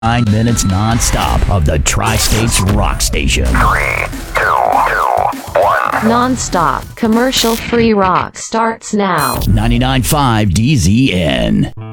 9 minutes non-stop of the Tri-States Rock Station. 3, 2, 1. Non-stop, commercial-free rock starts now. 99.5 DZN.